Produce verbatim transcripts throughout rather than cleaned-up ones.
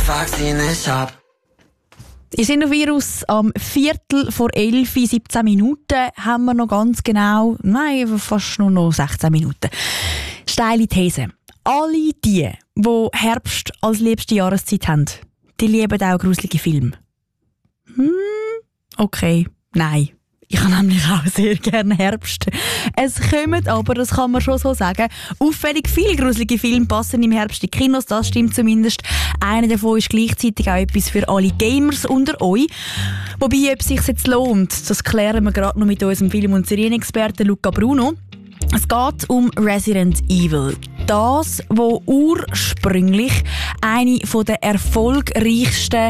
fuck sie nicht ab. Ihr seid auf Virus am Viertel vor elf, siebzehn Minuten haben wir noch ganz genau, nein, fast nur noch sechzehn Minuten. Steile These. Alle die, die Herbst als liebste Jahreszeit haben, die lieben auch gruselige Filme. Hm, okay, nein. Ich habe nämlich auch sehr gerne Herbst. Es kommen aber, das kann man schon so sagen, auffällig viele gruselige Filme passen im Herbst in die Kinos, das stimmt zumindest. Einer davon ist gleichzeitig auch etwas für alle Gamers unter euch. Wobei, ob es sich jetzt lohnt, das klären wir gerade noch mit unserem Film- und Serienexperten Luca Bruno. Es geht um Resident Evil. Das, wo ursprünglich eine der erfolgreichsten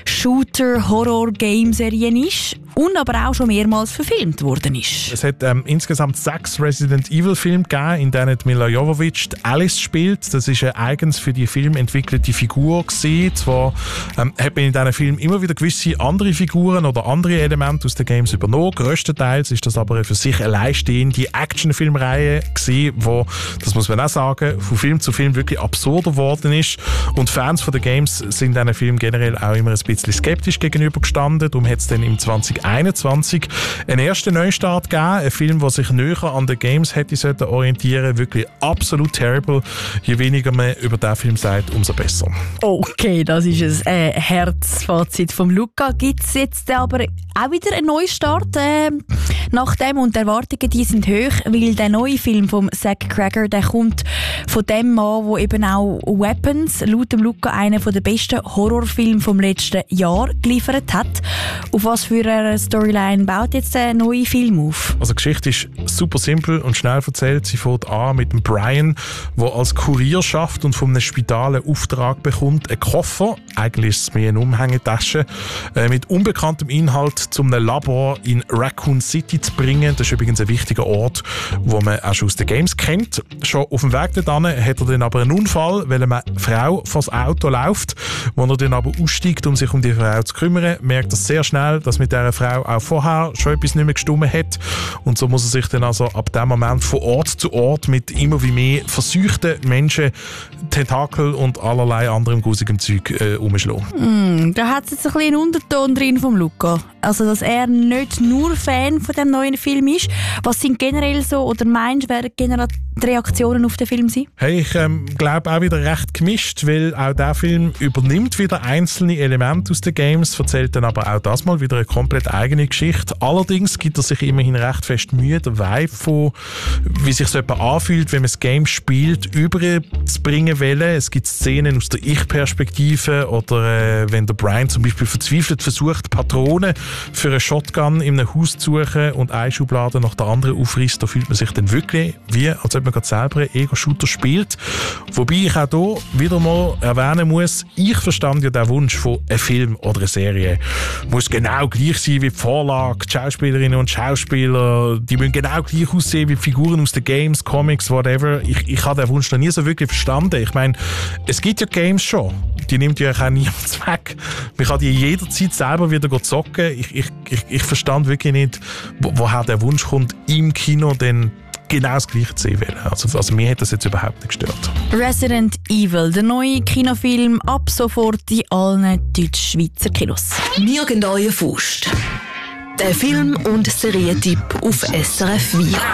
Shooter-Horror-Game-Serien ist und aber auch schon mehrmals verfilmt worden ist. Es hat ähm, insgesamt sechs Resident Evil-Filme gegeben, in denen Milla Jovovich die Alice spielt. Das ist eine eigens für die Film entwickelte Figur gewesen. Zwar ähm, hat man in diesen Filmen immer wieder gewisse andere Figuren oder andere Elemente aus den Games übernommen. Größtenteils ist das aber eine für sich alleinstehende Actionfilmreihe gewesen, wo, das muss man auch sagen, von Film zu Film wirklich absurder geworden ist. Und Fans von den Games sind diesen Film generell auch immer ein bisschen skeptisch gegenübergestanden. Darum hat es dann im zwanzig einundzwanzig einen ersten Neustart gegeben. Ein Film, der sich näher an den Games hätte sollten orientieren. Wirklich absolut terrible. Je weniger man über diesen Film sagt, umso besser. Okay, das ist ein äh, Herzfazit vom Luca. Gibt es jetzt aber auch wieder einen Neustart äh, nach dem? Und die Erwartungen die sind hoch, weil der neue Film von Zach Cregger, der kommt von dem Mann, der eben auch Weapons, laut dem Luca, einen der besten Horrorfilme vom letzten Jahr geliefert hat. Auf was für eine Storyline baut jetzt der neue Film auf? Also die Geschichte ist super simpel und schnell erzählt. Sie fängt an mit dem Brian, der als Kurier schafft und von einem Spital einen Auftrag bekommt, einen Koffer, eigentlich ist es mehr eine Umhängetasche, äh, mit unbekanntem Inhalt zu einem Labor in Raccoon City zu bringen. Das ist übrigens ein wichtiger Ort, wo man auch schon aus den Games kennt. Schon auf dem Weg dorthin hat er dann aber einen Unfall, weil eine Frau vor das Auto läuft. Als er dann aber aussteigt, um sich um die Frau zu kümmern, merkt er sehr schnell, dass mit dieser Frau auch vorher schon etwas nicht mehr gestimmt hat. Und so muss er sich dann also ab dem Moment von Ort zu Ort mit immer wie mehr verseuchten Menschen, Tentakel und allerlei anderem grusigem Zeug äh, umschlagen. Mm, da hat es jetzt ein bisschen einen Unterton drin vom Luca. Also, dass er nicht nur Fan von dem neuen Film ist. Was sind generell so, oder meinst du, werden generell die Reaktionen auf den Film sein? Hey, ich ähm, glaube auch wieder recht gemischt, weil auch der Film übernimmt wieder einzelne Elemente aus den Games, erzählt dann aber auch das mal wieder eine komplett eigene Geschichte. Allerdings gibt er sich immerhin recht fest Mühe, der Vibe von, wie sich so etwas anfühlt, wenn man das Game spielt, überzubringen wollen. Es gibt Szenen aus der Ich-Perspektive oder äh, wenn der Brian zum Beispiel verzweifelt versucht, Patronen für eine Shotgun in einem Haus zu suchen und eine Schublade nach der anderen aufreißt, da fühlt man sich dann wirklich wie, als ob man gerade selber einen Ego-Shooter spielt. Wobei ich auch hier wieder mal erwähnen muss, ich verstand ja den Wunsch von einem Film oder einer Serie. Muss genau gleich sein wie die Vorlage, die Schauspielerinnen und Schauspieler, die müssen genau gleich aussehen wie die Figuren aus den Games, Comics, whatever. Ich, ich habe den Wunsch noch nie so wirklich verstanden. Ich meine, es gibt ja Games schon. Die nimmt ja auch niemand weg. Man kann die jederzeit selber wieder zocken. Ich, ich, ich, ich verstand wirklich nicht, wo, woher der Wunsch kommt, im Kino dann genau das Gleiche zu sehen. Also, also mir hat das jetzt überhaupt nicht gestört. Resident Evil, der neue Kinofilm, ab sofort in allen deutsch-schweizer Kinos. Nirgend euer Faust. Der Film- und Serientipp auf S R F Vier.